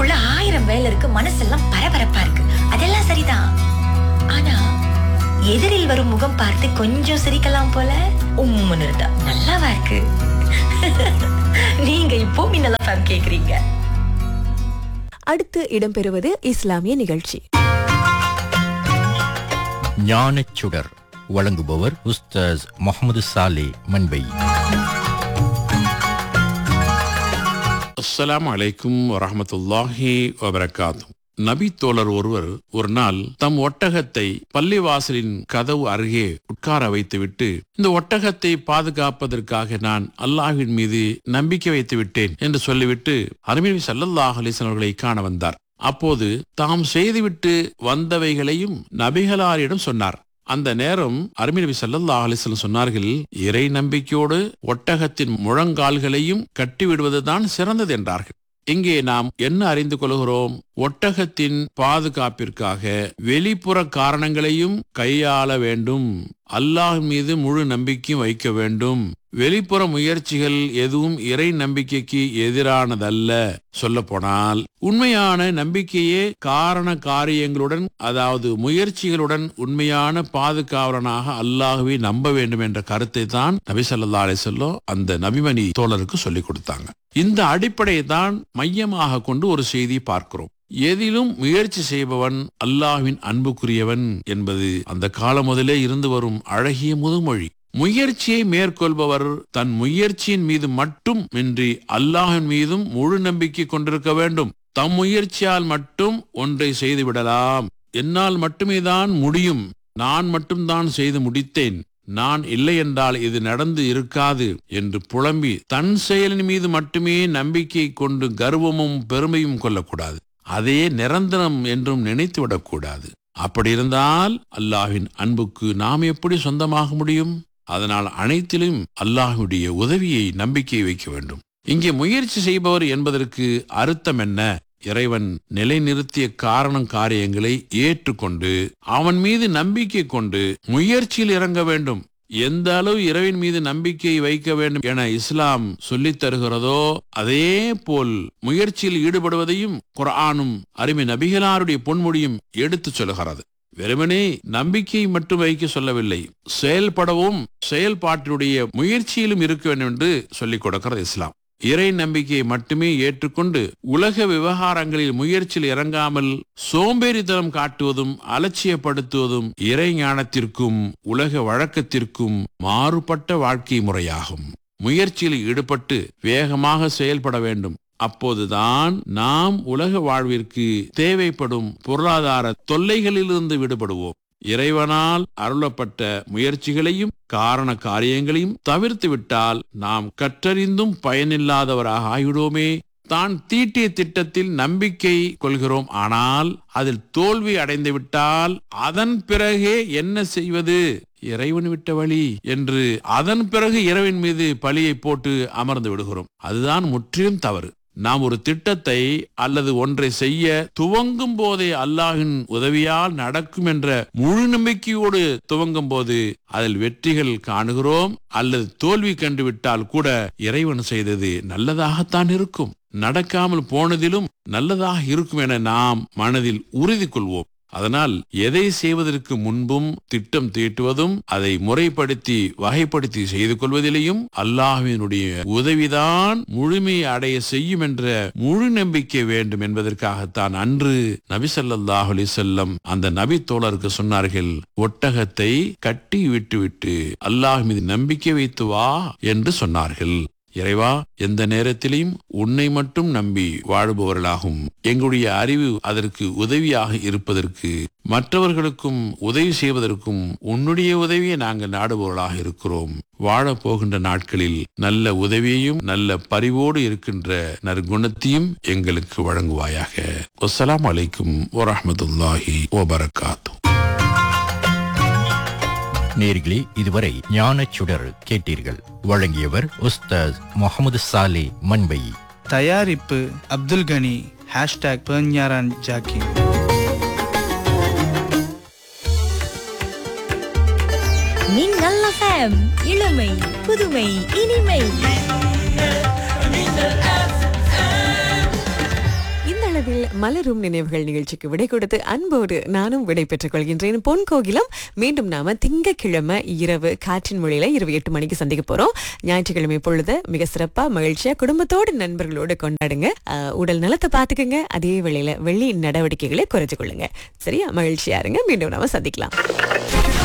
வீட்டுக்குள்ள 1000 வேலை இருக்கு, மனசெல்லாம் பரபரப்பா இருக்கு. அதெல்லாம் சரிதான். ஆனா எதிரில் வரும் முகம் பார்த்து கொஞ்சம் சிரிக்கலாம் போல உம்முன்னு இருந்தா நல்லாவா இருக்கு? நீங்க இப்போ மின்னல் எஃப்எம் கேக்குறீங்க. அடுத்து இடம்பெறுவது இஸ்லாமிய நிகழ்ச்சி. ஞானச்சுடர் வழங்குபவர் உஸ்தாஸ் முகமது சாலே மண்பை. அஸ்ஸலாமு அலைக்கும் வரஹ்மத்துல்லாஹி வபரகாத்து. நபி தோழர் ஒருவர் ஒரு நாள் தம் ஒட்டகத்தை பள்ளிவாசலின் கதவு அருகே உட்கார வைத்துவிட்டு, இந்த ஒட்டகத்தை பாதுகாப்பதற்காக நான் அல்லாஹ்வின் மீது நம்பிக்கை வைத்து விட்டேன் என்று சொல்லிவிட்டு அருமை ஸல்லல்லாஹு அலைஹி வஸல்லம் அவர்களை காண வந்தார். அப்போது தாம் செய்துவிட்டு வந்தவைகளையும் நபிகளாரிடம் சொன்னார். அந்த நேரம் அருமை நபி ஸல்லல்லாஹு அலைஹி வஸல்லம் சொன்னார்கள், இறை நம்பிக்கையோடு ஒட்டகத்தின் முழங்கால்களையும் கட்டிவிடுவதுதான் சிறந்தது என்றார்கள். இங்கே நாம் என்ன அறிந்து கொள்கிறோம்? ஒட்டகத்தின் பாதுகாப்பிற்காக வெளிப்புற காரணங்களையும் கையாள வேண்டும். அல்லாஹ் மீது முழு நம்பிக்கையும் வைக்க வேண்டும். வெளிப்புற முயற்சிகள் எதுவும் இறை நம்பிக்கைக்கு எதிரானதல்ல. சொல்ல போனால் உண்மையான நம்பிக்கையே காரண காரியங்களுடன், அதாவது முயற்சிகளுடன் உண்மையான பாதுகாவலனாக அல்லாஹ்வை நம்ப வேண்டும் என்ற கருத்தை தான் நபி ஸல்லல்லாஹு அலைஹி வஸல்லம் அந்த நபிமணி தோழருக்கு சொல்லிக் கொடுத்தாங்க. இந்த அடிப்படையை தான் மையமாக கொண்டு ஒரு செய்தி பார்க்கிறோம். எதிலும் முயற்சி செய்பவன் அல்லாஹ்வின் அன்புக்குரியவன் என்பது அந்த காலம் முதலே இருந்து வரும் அழகிய முதுமொழி. முயற்சியை மேற்கொள்பவர் தன் முயற்சியின் மீது மட்டும் இன்றி அல்லாஹ்வின் மீதும் முழு நம்பிக்கை கொண்டிருக்க வேண்டும். தம் முயற்சியால் மட்டும் ஒன்றை செய்து விடலாம், என்னால் மட்டுமே தான் முடியும், நான் மட்டும்தான் செய்து முடித்தேன், நான் இல்லை என்றால் இது நடந்து இருக்காது என்று புலம்பி தன் செயலின் மீது மட்டுமே நம்பிக்கை கொண்டு கர்வமும் பெருமையும் கொள்ளக்கூடாது. அதே நிரந்தரம் என்றும் நினைத்து விடக்கூடாது. அப்படி இருந்தால் அல்லாஹ்வின் அன்புக்கு நாம் எப்படி சொந்தமாக முடியும்? அதனால் அனைத்திலும் அல்லாஹ்வுடைய உதவியை நம்பிக்கை வைக்க வேண்டும். இங்கே முயற்சி செய்பவர் என்பதற்கு அர்த்தம் என்ன? இறைவன் நிலைநிறுத்திய காரியங்களை ஏற்றுக்கொண்டு அவன் மீது நம்பிக்கை கொண்டு முயற்சியில் இறங்க வேண்டும். எந்த அளவு இறைவன் மீது நம்பிக்கை வைக்க வேண்டும் என இஸ்லாம் சொல்லித் தருகிறதோ அதே போல் முயற்சியில் ஈடுபடுவதையும் குர்ஆனும் அருமை நபிகளாருடைய பொன்மொழியும் எடுத்து சொல்லுகிறது. வெறுமனே நம்பிக்கை மட்டும் வைக்க சொல்லவில்லை, செயல்படவும் செயல்பாட்டினுடைய முயற்சியிலும் இருக்க வேண்டும் என்று சொல்லிக் கொடுக்கிறது இஸ்லாம். இறை நம்பிக்கையை மட்டுமே ஏற்றுக்கொண்டு உலக விவகாரங்களில் முயற்சியில் இறங்காமல் சோம்பேறித்தனம் காட்டுவதும் அலட்சியப்படுத்துவதும் இறை ஞானத்திற்கும் உலக வழக்கத்திற்கும் மாறுபட்ட வாழ்க்கை முறையாகும். முயற்சியில் ஈடுபட்டு வேகமாக செயல்பட வேண்டும். அப்போதுதான் நாம் உலக வாழ்விற்கு தேவைப்படும் பொருளாதார தொல்லைகளிலிருந்து விடுபடுவோம். இறைவனால் அருளப்பட்ட முயற்சிகளையும் காரண காரியங்களையும் தவிர்த்து விட்டால் நாம் கற்றறிந்தும் பயனில்லாதவராக ஆகிவிடுவோமே. தான் தீட்டிய திட்டத்தில் நம்பிக்கை கொள்கிறோம், ஆனால் அதில் தோல்வி அடைந்து விட்டால் அதன் பிறகே என்ன செய்வது, இறைவன் விட்ட வழி என்று அதன் பிறகு இறைவன் மீது பழியை போட்டு அமர்ந்து விடுகிறோம். அதுதான் முற்றிலும் தவறு. நாம் ஒரு திட்டத்தை அல்லது ஒன்றை செய்ய துவங்கும் போதே அல்லாஹ்வின் உதவியால் நடக்கும் என்ற முழு நம்பிக்கையோடு துவங்கும் போது அதில் வெற்றிகள் காணுகிறோம். அல்லது தோல்வி கண்டுவிட்டால் கூட இறைவன் செய்தது நல்லதாகத்தான் இருக்கும், நடக்காமல் போனதிலும் நல்லதாக இருக்கும் என நாம் மனதில் உறுதி கொள்வோம். அதனால் எதை செய்வதற்கு முன்பும் திட்டம் தீட்டுவதும் அதை முறைப்படுத்தி வகைப்படுத்தி செய்து கொள்வதிலேயும் அல்லாஹ்வினுடைய உதவிதான் முழுமையை அடைய செய்யும் என்ற முழு நம்பிக்கை வேண்டும் என்பதற்காகத்தான் அன்று நபி ஸல்லல்லாஹு அலைஹி வஸல்லம் அந்த நபி தோழருக்கு சொன்னார்கள், ஒட்டகத்தை கட்டி விட்டுவிட்டு அல்லாஹ் மீது நம்பிக்கை வைத்து வா என்று சொன்னார்கள். இறைவா, எந்த நேரத்திலையும் உன்னை மட்டும் நம்பி வாழுபவர்களாகும். எங்களுடைய அறிவு அதற்கு உதவியாக இருப்பதற்கு, மற்றவர்களுக்கும் உதவி செய்வதற்கும் உன்னுடைய உதவியை நாங்கள் நாடுபவர்களாக இருக்கிறோம். வாழப்போகின்ற நாட்களில் நல்ல உதவியையும் நல்ல பரிவோடு இருக்கின்ற நற்குணத்தையும் எங்களுக்கு வழங்குவாயாக. அஸ்ஸலாமு அலைக்கும் வரஹ்மத்துல்லாஹி வபரகாத்துஹு. நேர்களே, இதுவரை ஞானச்சுடர் கேட்டீர்கள். வழங்கியவர் உஸ்தாஸ் முகமது சாலே மண்பை. தயாரிப்பு அப்துல் கனி. #பெர்ஞாரான் ஜாக்கி. மின்னல் எஃப்எம், இளமை புதுமை இனிமை. இந்த மனதில் மலரும் நினைவுகள் நிகழ்ச்சிக்கு விடை கொடுத்து அன்போடு நானும் விடை பெற்றுக் கொள்கின்றேன். பொன் கோகிலம். மீண்டும் நாம திங்கட்கிழமை இரவு காற்றின் மொழியில 28 மணிக்கு சந்திக்க போறோம். ஞாயிற்றுக்கிழமை பொழுது மிக சிறப்பா மகிழ்ச்சியா குடும்பத்தோடு நண்பர்களோடு கொண்டாடுங்க. உடல் நலத்தை பாத்துக்கங்க. அதே வேளையில வெளி நடவடிக்கைகளை குறைச்சு கொள்ளுங்க. சரியா? மகிழ்ச்சியா இருங்க. மீண்டும் நாம சந்திக்கலாம்.